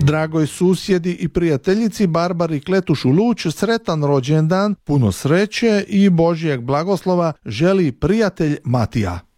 Dragoj susjedi i prijateljici Barbari Kletušu Luć sretan rođendan, puno sreće i Božjeg blagoslova želi prijatelj Matija.